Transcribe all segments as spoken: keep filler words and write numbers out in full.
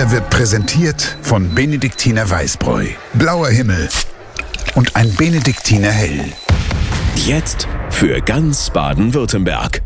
Er wird präsentiert von Benediktiner Weißbräu, Blauer Himmel und ein Benediktiner Hell. Jetzt für ganz Baden-Württemberg.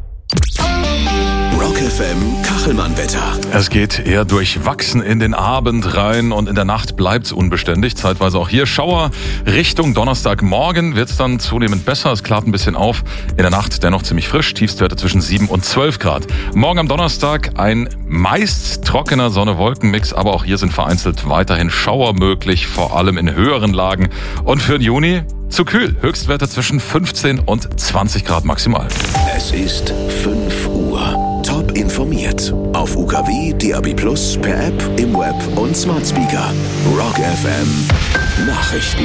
Rock F M Kachelmann-Wetter. Es geht eher durchwachsen in den Abend rein und in der Nacht bleibt's unbeständig. Zeitweise auch hier Schauer. Richtung Donnerstagmorgen wird's dann zunehmend besser. Es klart ein bisschen auf. In der Nacht dennoch ziemlich frisch. Tiefstwerte zwischen sieben und zwölf Grad. Morgen am Donnerstag ein meist trockener Sonne-Wolken-Mix. Aber auch hier sind vereinzelt weiterhin Schauer möglich. Vor allem in höheren Lagen. Und für den Juni zu kühl. Höchstwerte zwischen fünfzehn und zwanzig Grad maximal. Es ist fünf Uhr. Top informiert. Auf U K W, D A B plus, per App, im Web und Smart Speaker. Rock F M Nachrichten.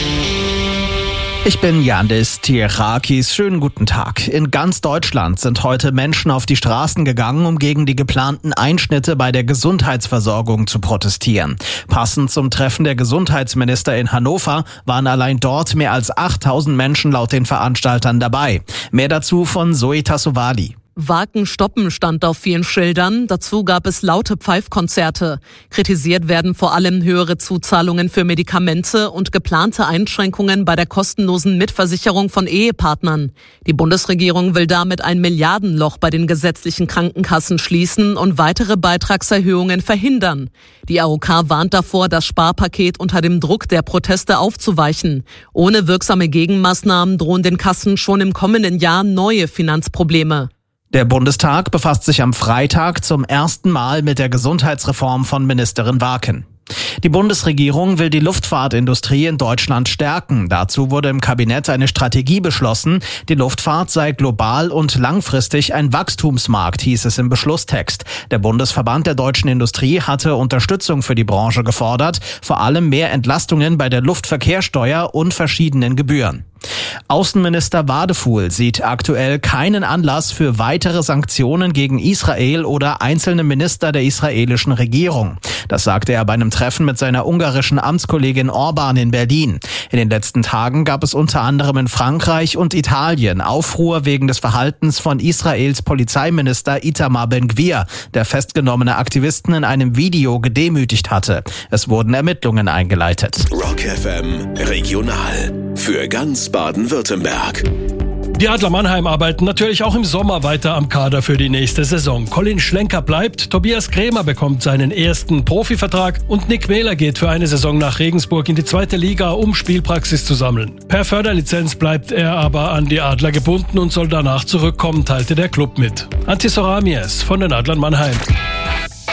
Ich bin Yandis Tierakis. Schönen guten Tag. In ganz Deutschland sind heute Menschen auf die Straßen gegangen, um gegen die geplanten Einschnitte bei der Gesundheitsversorgung zu protestieren. Passend zum Treffen der Gesundheitsminister in Hannover waren allein dort mehr als achttausend Menschen laut den Veranstaltern dabei. Mehr dazu von Zoe Tassovali. Wagen stoppen stand auf vielen Schildern. Dazu gab es laute Pfeifkonzerte. Kritisiert werden vor allem höhere Zuzahlungen für Medikamente und geplante Einschränkungen bei der kostenlosen Mitversicherung von Ehepartnern. Die Bundesregierung will damit ein Milliardenloch bei den gesetzlichen Krankenkassen schließen und weitere Beitragserhöhungen verhindern. Die A O K warnt davor, das Sparpaket unter dem Druck der Proteste aufzuweichen. Ohne wirksame Gegenmaßnahmen drohen den Kassen schon im kommenden Jahr neue Finanzprobleme. Der Bundestag befasst sich am Freitag zum ersten Mal mit der Gesundheitsreform von Ministerin Waken. Die Bundesregierung will die Luftfahrtindustrie in Deutschland stärken. Dazu wurde im Kabinett eine Strategie beschlossen. Die Luftfahrt sei global und langfristig ein Wachstumsmarkt, hieß es im Beschlusstext. Der Bundesverband der deutschen Industrie hatte Unterstützung für die Branche gefordert, vor allem mehr Entlastungen bei der Luftverkehrssteuer und verschiedenen Gebühren. Außenminister Wadefuhl sieht aktuell keinen Anlass für weitere Sanktionen gegen Israel oder einzelne Minister der israelischen Regierung. Das sagte er bei einem Treffen mit seiner ungarischen Amtskollegin Orban in Berlin. In den letzten Tagen gab es unter anderem in Frankreich und Italien Aufruhr wegen des Verhaltens von Israels Polizeiminister Itamar Ben-Gvir, der festgenommene Aktivisten in einem Video gedemütigt hatte. Es wurden Ermittlungen eingeleitet. Rock F M Regional. Für ganz Baden-Württemberg. Die Adler Mannheim arbeiten natürlich auch im Sommer weiter am Kader für die nächste Saison. Colin Schlenker bleibt, Tobias Krämer bekommt seinen ersten Profivertrag und Nick Mähler geht für eine Saison nach Regensburg in die zweite Liga, um Spielpraxis zu sammeln. Per Förderlizenz bleibt er aber an die Adler gebunden und soll danach zurückkommen, teilte der Club mit. Antti Soramies von den Adlern Mannheim.